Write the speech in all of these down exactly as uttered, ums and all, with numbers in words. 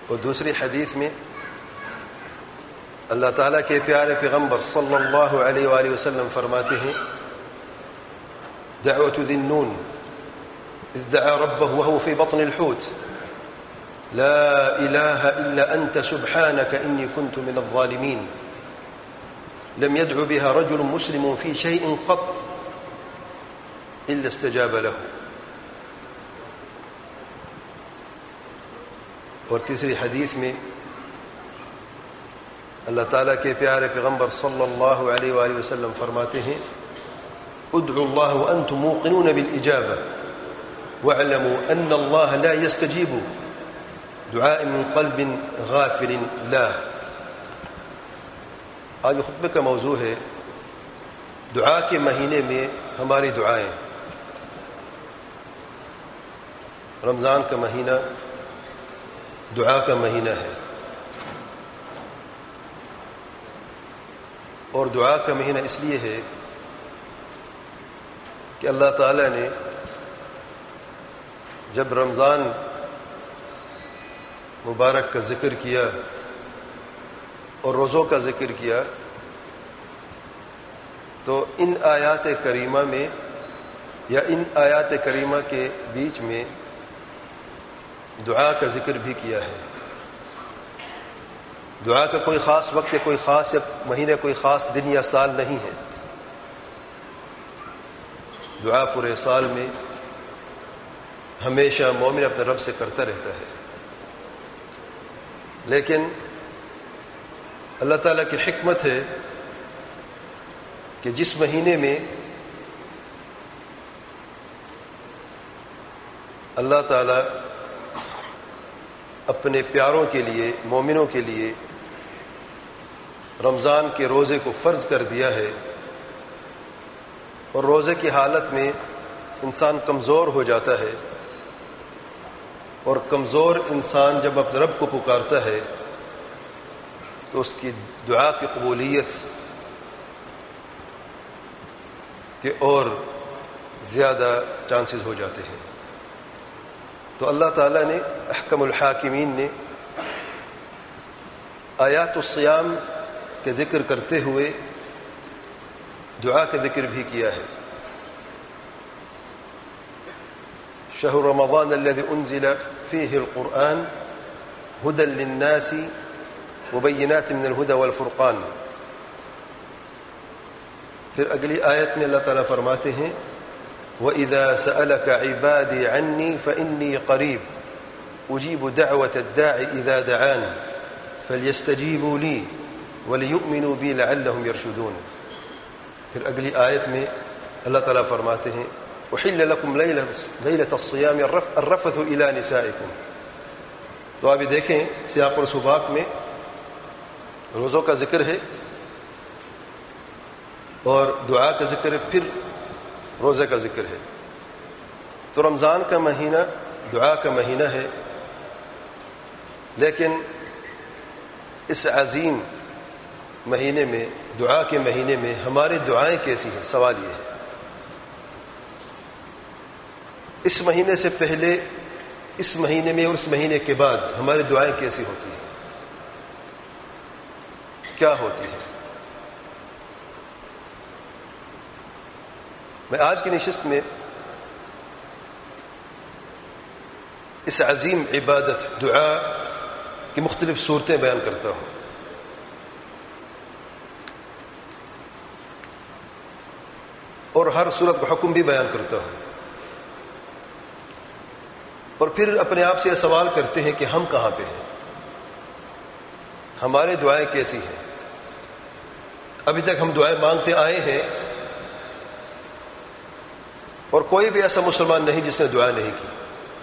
اور دوسری حدیث میں اللہ تعالیٰ کے پیارے پیغمبر صلی اللہ علیہ وآلہ وسلم فرماتے ہیں دعوت ذی النون اذ دعا ربه وهو في بطن الحوت لا إله إلا أنت سبحانك إني كنت من الظالمين لم يدع بها رجل مسلم في شيء قط إلا استجاب له. اور تیسری حدیث میں اللہ تعالیٰ کے پیارے پیغمبر صلی اللہ علیہ وآلہ وسلم فرماتے ہیں ادعوا الله وأنتم موقنون بالإجابة واعلموا أن الله لا يستجيب دعاء من قلب غافل له. آج خطبے کا موضوع ہے دعا کے مہینے میں ہماری دعائیں. رمضان کا مہینہ دعا کا مہینہ ہے اور دعا کا مہینہ اس لیے ہے کہ اللہ تعالیٰ نے جب رمضان مبارک کا ذکر کیا اور روزوں کا ذکر کیا تو ان آیات کریمہ میں یا ان آیات کریمہ کے بیچ میں دعا کا ذکر بھی کیا ہے. دعا کا کوئی خاص وقت یا کوئی خاص یا مہینہ کوئی خاص دن یا سال نہیں ہے. دعا پورے سال میں ہمیشہ مومن اپنے رب سے کرتا رہتا ہے. لیکن اللہ تعالیٰ کی حکمت ہے کہ جس مہینے میں اللہ تعالیٰ اپنے پیاروں کے لیے مومنوں کے لیے رمضان کے روزے کو فرض کر دیا ہے اور روزے کی حالت میں انسان کمزور ہو جاتا ہے اور کمزور انسان جب اپنے رب کو پکارتا ہے تو اس کی دعا کی قبولیت کے اور زیادہ چانسز ہو جاتے ہیں. تو اللہ تعالیٰ نے احکم الحاکمین نے آیات الصیام کے ذکر کرتے ہوئے دعا کا ذکر بھی کیا ہے. شہر رمضان الذي انزل فيه القرآن هدى للناس وبينات من الهدى والفرقان. پھر اگلی آیت میں اللہ تعالیٰ فرماتے ہیں وَإِذَا سَأَلَكَ عِبَادِي عَنِّي فَإِنِّي قَرِيبٌ أُجِيبُ دَعْوَةَ الدَّاعِ إِذَا دَعَانِ فَلْيَسْتَجِيبُوا لِي وَلِيُؤْمِنُوا بِي لَعَلَّهُمْ يَرْشُدُونَ. پھر اگلی آیت میں اللہ تعالیٰ فرماتے ہیں أُحِلَّ لَكُمْ لَيْلَةَ الصِّيَامِ الرَّفَثُ إِلَى نِسَائِكُمْ. تو ابھی دیکھیں سیاق اور سباق میں روزوں کا ذکر ہے اور دعا کا ذکر ہے, پھر روزے کا ذکر ہے. تو رمضان کا مہینہ دعا کا مہینہ ہے, لیکن اس عظیم مہینے میں دعا کے مہینے میں ہماری دعائیں کیسی ہیں؟ سوال یہ ہے. اس مہینے سے پہلے, اس مہینے میں اور اس مہینے کے بعد ہماری دعائیں کیسی ہوتی ہیں, کیا ہوتی ہیں؟ میں آج کی نشست میں اس عظیم عبادت دعا کی مختلف صورتیں بیان کرتا ہوں. اور ہر صورت کا حکم بھی بیان کرتا ہوں. اور پھر اپنے آپ سے یہ سوال کرتے ہیں کہ ہم کہاں پہ ہیں, ہماری دعائیں کیسی ہیں. ابھی تک ہم دعائیں مانگتے آئے ہیں اور کوئی بھی ایسا مسلمان نہیں جس نے دعا نہیں کی,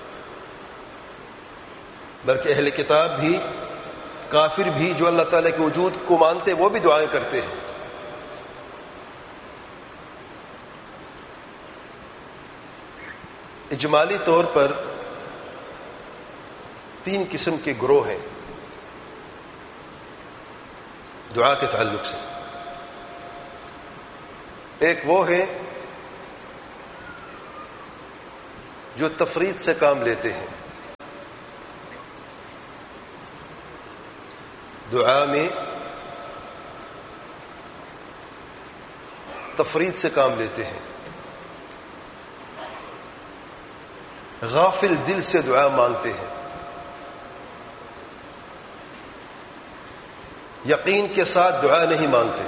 بلکہ اہل کتاب بھی, کافر بھی جو اللہ تعالیٰ کے وجود کو مانتے وہ بھی دعائیں کرتے ہیں. اجمالی طور پر تین قسم کے گروہ ہیں دعا کے تعلق سے. ایک وہ ہے جو تفرید سے کام لیتے ہیں, دعا میں تفرید سے کام لیتے ہیں، غافل دل سے دعا مانگتے ہیں، یقین کے ساتھ دعا نہیں مانگتے۔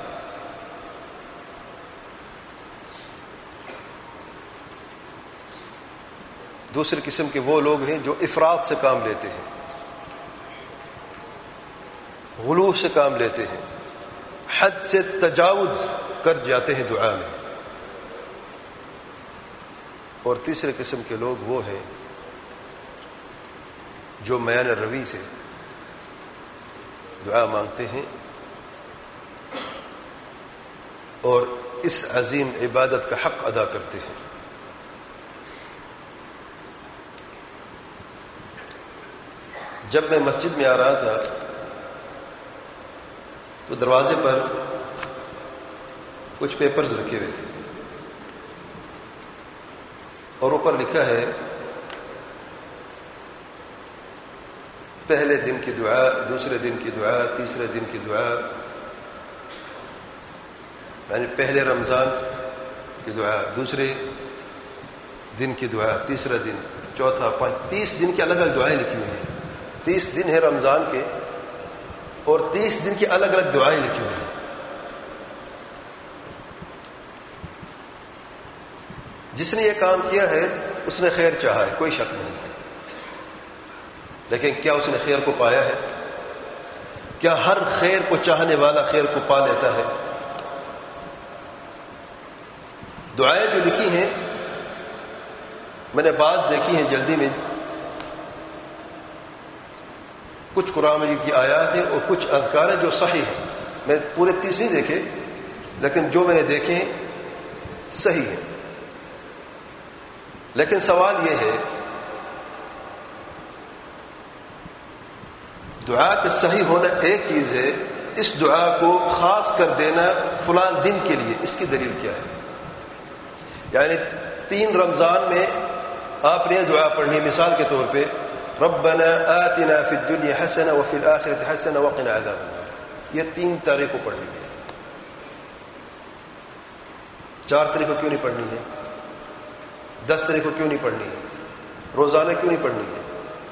دوسری قسم کے وہ لوگ ہیں جو افراط سے کام لیتے ہیں، غلو سے کام لیتے ہیں، حد سے تجاوز کر جاتے ہیں دعا میں۔ اور تیسرے قسم کے لوگ وہ ہیں جو میان روی سے دعا مانگتے ہیں اور اس عظیم عبادت کا حق ادا کرتے ہیں۔ جب میں مسجد میں آ رہا تھا تو دروازے پر کچھ پیپرز رکھے ہوئے تھے اور اوپر لکھا ہے پہلے دن کی دعا، دوسرے دن کی دعا، تیسرے دن کی دعا، یعنی پہلے رمضان کی دعا، دوسرے دن کی دعا، تیسرا دن، چوتھا، پانچ، تیس دن کی الگ الگ دعائیں لکھی ہوئی ہیں۔ تیس دن ہے رمضان کے اور تیس دن کی الگ الگ دعائیں لکھی ہوئی ہیں۔ جس نے یہ کام کیا ہے اس نے خیر چاہا ہے، کوئی شک نہیں ہے، لیکن کیا اس نے خیر کو پایا ہے؟ کیا ہر خیر کو چاہنے والا خیر کو پا لیتا ہے؟ دعائیں جو لکھی ہیں میں نے بعض دیکھی ہیں جلدی میں، کچھ قرآن مجید کی آیات ہیں اور کچھ اذکار ہیں جو صحیح ہیں۔ میں پورے تیس نہیں دیکھے لیکن جو میں نے دیکھے ہیں صحیح ہیں، لیکن سوال یہ ہے دعا کے صحیح ہونا ایک چیز ہے، اس دعا کو خاص کر دینا فلان دن کے لیے، اس کی دلیل کیا ہے؟ یعنی تین رمضان میں آپ نے یہ دعا پڑھنی، مثال کے طور پہ ربنا آتنا فی الدنیا حسنہ وفی الآخرۃ حسنہ وقنا عذاب النار، یہ تین تاریخ کو پڑھنی ہے۔ چار تاریخ کو کیوں نہیں پڑھنی ہے؟ دس تاریخ کو کیوں نہیں پڑھنی ہے؟ روزانہ کیوں نہیں پڑھنی ہے؟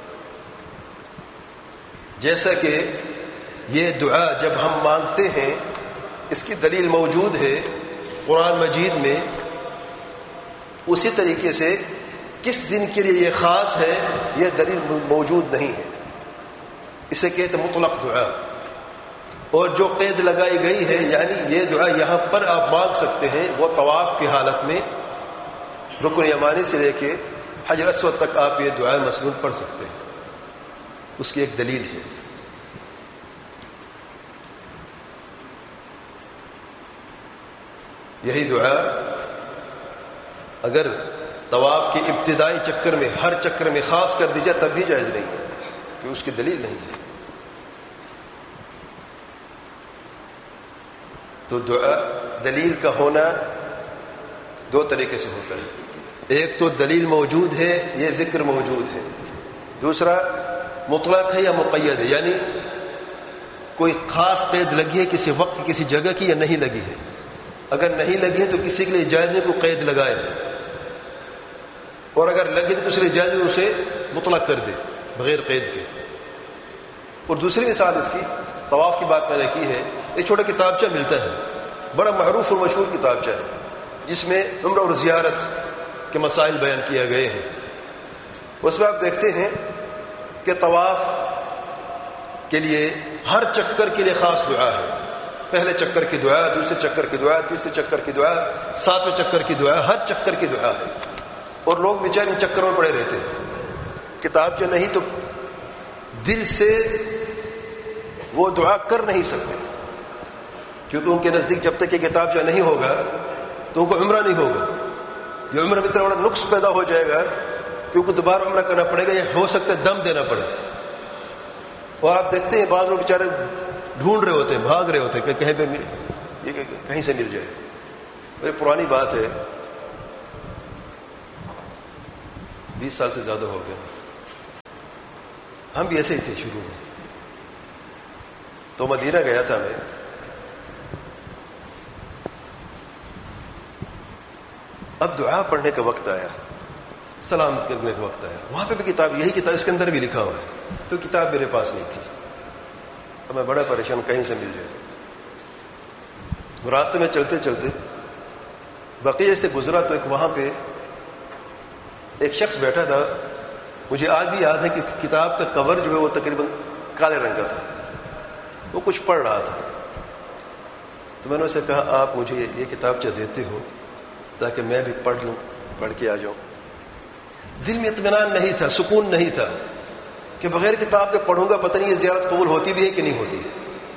جیسا کہ یہ دعا جب ہم مانگتے ہیں اس کی دلیل موجود ہے قرآن مجید میں، اسی طریقے سے کس دن کے لیے یہ خاص ہے یہ دلیل موجود نہیں ہے، اسے کہتے مطلق دعا۔ اور جو قید لگائی گئی ہے یعنی یہ دعا یہاں پر آپ مانگ سکتے ہیں، وہ طواف کی حالت میں رکن یمانی سے لے کے حجر اسود تک آپ یہ دعا مسنون پڑھ سکتے ہیں، اس کی ایک دلیل ہے۔ یہی دعا اگر طواف کے ابتدائی چکر میں ہر چکر میں خاص کر دی جائے تب بھی جائز نہیں ہے، کہ اس کی دلیل نہیں ہے۔ تو دعا دلیل کا ہونا دو طریقے سے ہوتا ہے، ایک تو دلیل موجود ہے، یہ ذکر موجود ہے، دوسرا مطلق ہے یا مقید ہے، یعنی کوئی خاص قید لگی ہے کسی وقت کسی جگہ کی یا نہیں لگی ہے۔ اگر نہیں لگی ہے تو کسی کے لیے جائز نہیں کو قید لگائے، اور اگر لگے تو اس لیے جائز اسے مطلق کر دے بغیر قید کے۔ اور دوسری مثال اس کی طواف کی بات میں نے کی ہے، ایک چھوٹا کتابچہ ملتا ہے، بڑا معروف اور مشہور کتابچہ ہے، جس میں عمرہ اور زیارت کے مسائل بیان کیے گئے ہیں۔ اس میں آپ دیکھتے ہیں کہ طواف کے لیے ہر چکر کے لیے خاص دعا ہے، پہلے چکر کی دعا، دوسرے چکر کی دعا، تیسرے چکر کی دعا، ساتویں چکر کی دعا، ہر چکر کی دعا ہے۔ اور لوگ بیچارے ان چکروں میں پڑے رہتے ہیں، کتاب جو نہیں تو دل سے وہ دعا کر نہیں سکتے، کیونکہ ان کے نزدیک جب تک یہ کتاب جو نہیں ہوگا تو ان کو عمرہ نہیں ہوگا، یہ عمرہ میں اتنا بڑا نقص پیدا ہو جائے گا کیونکہ دوبارہ عمرہ کرنا پڑے گا، یہ ہو سکتا ہے دم دینا پڑے۔ اور آپ دیکھتے ہیں بعض لوگ بیچارے ڈھونڈ رہے ہوتے ہیں، بھاگ رہے ہوتے ہیں کہ کہیں پہ یہ کہیں سے مل جائے۔ میری پرانی بات ہے، بیس سال سے زیادہ ہو گیا، ہم بھی ایسے ہی تھے شروع میں، تو مدینہ گیا تھا میں، اب دعا پڑھنے کا وقت آیا، سلام کرنے کا وقت آیا، وہاں پہ بھی کتاب، یہی کتاب اس کے اندر بھی لکھا ہوا ہے، تو کتاب میرے پاس نہیں تھی، اب میں بڑا پریشان کہیں سے مل جائے۔ راستے میں چلتے چلتے بقیہ سے گزرا تو ایک وہاں پہ ایک شخص بیٹھا تھا، مجھے آج بھی یاد ہے کہ کتاب کا کور جو ہے وہ تقریباً کالے رنگ کا تھا، وہ کچھ پڑھ رہا تھا، تو میں نے اسے کہا آپ مجھے یہ کتاب چاہ دیتے ہو تاکہ میں بھی پڑھ لوں، پڑھ کے آ جاؤں۔ دل میں اطمینان نہیں تھا، سکون نہیں تھا کہ بغیر کتاب کے پڑھوں گا پتہ نہیں یہ زیارت قبول ہوتی بھی ہے کہ نہیں ہوتی ہے۔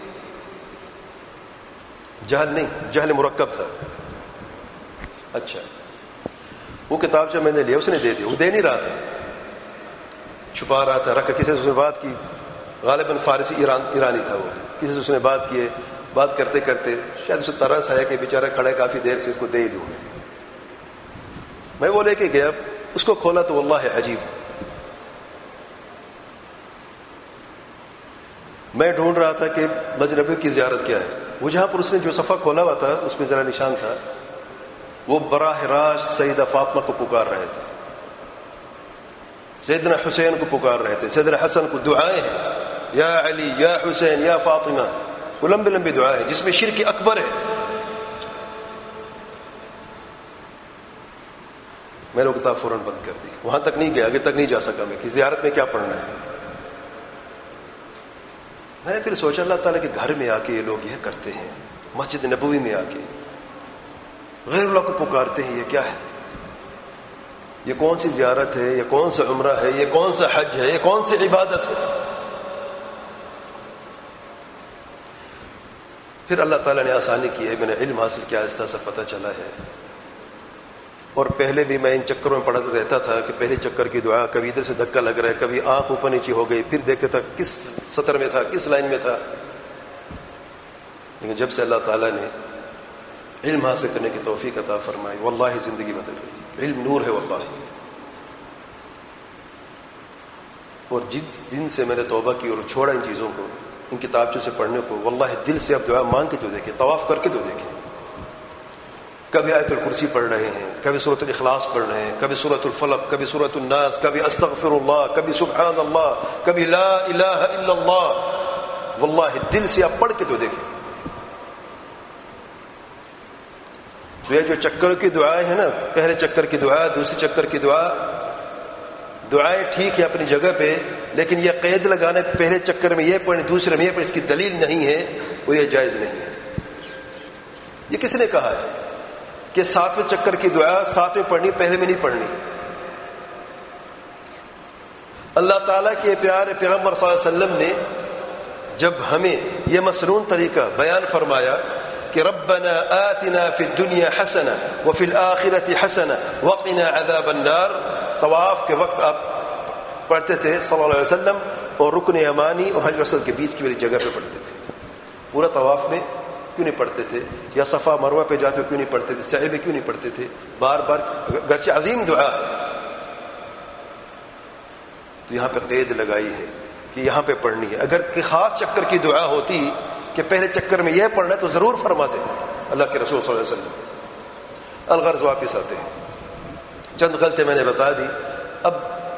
جہل نہیں، جہل مرکب تھا۔ اچھا، وہ کتاب جو میں نے لیا اس نے دے دی، وہ دے نہیں رہا تھا، چھپا رہا تھا، رکھ کر کسی سے اس نے بات کی، غالباً فارسی ایران ایرانی تھا وہ، کسی سے اس نے بات کی، بات کرتے کرتے شاید اسے ترس آیا کہ بیچارہ کھڑا ہے کافی دیر سے، اس کو دے ہی دوں میں میں وہ لے کے گیا، اس کو کھولا تو واللہ عجیب، میں ڈھونڈ رہا تھا کہ مسجد نبوی کی زیارت کیا ہے، وہ جہاں پر اس نے جو صفحہ کھولا ہوا تھا اس میں ذرا نشان تھا، وہ براہ راست سیدہ فاطمہ کو پکار رہے تھے، سیدنا حسین کو پکار رہے تھے، سیدنا حسن کو، دعائیں ہیں یا علی یا حسین یا فاطمہ، وہ لمبی لمبی دعائیں ہیں جس میں شرک اکبر ہے۔ میں نے وہ کتاب فوراً بند کر دی، وہاں تک نہیں گیا، آگے تک نہیں جا سکا میں کہ زیارت میں کیا پڑھنا ہے۔ میں نے پھر سوچا اللہ تعالیٰ کے گھر میں آ کے یہ لوگ یہ کرتے ہیں، مسجد نبوی میں آ کے غیر اللہ کو پکارتے ہیں، یہ کیا ہے؟ یہ کون سی زیارت ہے؟ یہ کون سا عمرہ ہے؟ یہ کون سا حج ہے؟ یہ کون سی عبادت ہے؟ پھر اللہ تعالیٰ نے آسانی کی ہے، میں نے علم حاصل کیا، آہستہ سا پتہ چلا ہے، اور پہلے بھی میں ان چکروں میں پڑا رہتا تھا کہ پہلے چکر کی دعا کبھی ادھر سے دھکا لگ رہا ہے، کبھی آنکھ اوپر نیچے ہو گئی، پھر دیکھتا تھا کس سطر میں تھا، کس لائن میں تھا، لیکن جب سے اللہ تعالیٰ نے علم حاصل کرنے کی توفیق عطا فرمائی، واللہ زندگی بدل گئی۔ علم نور ہے واللہ، اور جس دن سے میں نے توبہ کی اور چھوڑا ان چیزوں کو، ان کتابچوں سے پڑھنے کو، واللہ دل سے اب دعا مانگ کے تو دیکھیں، طواف کر کے تو دیکھیں، کبھی آیت الکرسی پڑھ رہے ہیں، کبھی سورۃ الاخلاص پڑھ رہے ہیں، کبھی سورۃ الفلق، کبھی سورۃ الناس، کبھی استغفر اللہ، کبھی سبحان اللہ، کبھی لا الہ الا اللہ، واللہ دل سے آپ پڑھ کے تو دیکھیں۔ تو یہ جو چکر کی دعائیں ہیں نا، پہلے چکر کی دعا، دوسرے چکر کی دعا، دعائیں ٹھیک ہے اپنی جگہ پہ، لیکن یہ قید لگانا پہلے چکر میں یہ پڑھیں دوسرے میں یہ پڑھیں، اس کی دلیل نہیں ہے اور یہ جائز نہیں ہے۔ یہ کس نے کہا ہے کہ ساتویں چکر کی دعا ساتویں پڑھنی، پہلے میں نہیں پڑھنی؟ اللہ تعالیٰ کے پیارے پیغمبر صلی اللہ علیہ وسلم نے جب ہمیں یہ مسنون طریقہ بیان فرمایا کہ ربنا آتنا فی الدنیا حسنہ وفی الآخرۃ حسنہ وقنا عذاب النار، طواف کے وقت آپ پڑھتے تھے صلی اللہ علیہ وسلم، اور رکن یمانی اور حجر اسود کے بیچ کی والی جگہ پہ پڑھتے تھے۔ پورا طواف میں کیوں نہیں پڑھتے تھے؟ یا صفا مروہ پہ جاتے ہوئے کیوں نہیں پڑھتے تھے؟ سعی میں کیوں نہیں پڑھتے تھے؟ بار بار، گرچہ عظیم دعا ہے، تو یہاں پہ قید لگائی ہے کہ یہاں پہ پڑھنی ہے۔ اگر کہ خاص چکر کی دعا ہوتی کہ پہلے چکر میں یہ پڑھنا ہے تو ضرور فرماتے اللہ کے رسول صلی اللہ علیہ وسلم۔ الغرض واپس آتے ہیں، چند غلطیں میں نے بتا دی۔ اب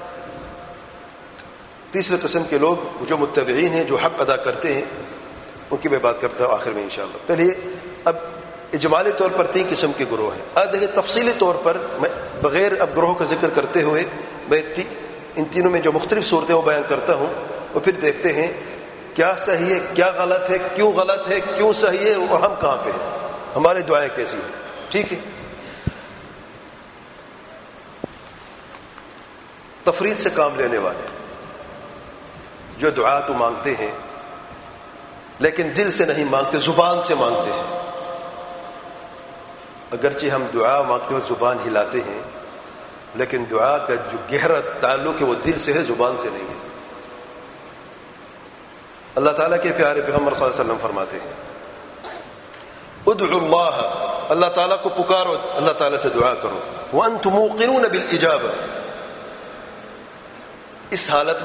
تیسرے قسم کے لوگ جو متبعین ہیں، جو حق ادا کرتے ہیں، ان کی میں بات کرتا ہوں آخر میں انشاءاللہ۔ پہلے اب اجمالی طور پر تین قسم کے گروہ ہیں، اب دیکھیں تفصیلی طور پر میں بغیر اب گروہ کا ذکر کرتے ہوئے میں تی ان تینوں میں جو مختلف صورتیں وہ بیان کرتا ہوں، اور پھر دیکھتے ہیں کیا صحیح ہے، کیا غلط ہے، کیوں غلط ہے، کیوں صحیح ہے، اور ہم کہاں پہ ہیں، ہماری دعائیں کیسی ہیں۔ ٹھیک ہے، تفرید سے کام لینے والے جو دعا تو مانگتے ہیں لیکن دل سے نہیں مانگتے، زبان سے مانگتے ہیں۔ اگرچہ ہم دعا مانگتے ہوئے زبان ہلاتے ہیں، لیکن دعا کا جو گہرا تعلق ہے وہ دل سے ہے، زبان سے نہیں ہے۔ اللہ تعالیٰ کے پیارے پیغمبر صلی اللہ علیہ وسلم فرماتے ہیں ادعوا اللہ، اللہ تعالیٰ کو پکارو، اللہ تعالیٰ سے دعا کرو، وانتم موقنون بالاجابہ، اس حالت